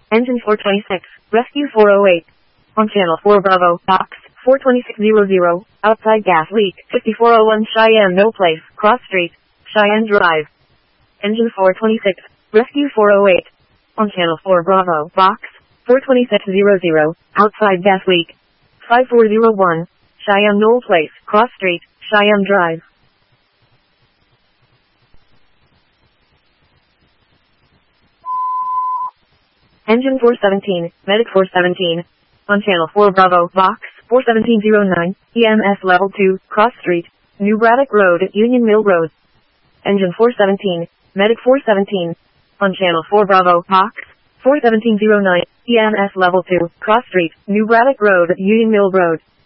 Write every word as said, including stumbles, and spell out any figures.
Engine four twenty-six, Rescue four oh eight. On Channel four Bravo, Box four twenty-six hundred, outside gas leak, fifty-four oh one Cheyenne No Place, Cross Street, Cheyenne Drive. Engine four twenty-six, Rescue four oh eight. On Channel four Bravo, Box four twenty-six hundred, outside gas leak, five four oh one, Cheyenne No Place, Cross Street, Cheyenne Drive. Engine four seventeen, Medic four seventeen. On Channel four Bravo, Box four seventeen oh nine, E M S Level two, Cross Street, New Braddock Road, Union Mill Road. Engine four seventeen, Medic four seventeen. On Channel four Bravo, Box four seventeen oh nine, E M S Level two, Cross Street, New Braddock Road, Union Mill Road.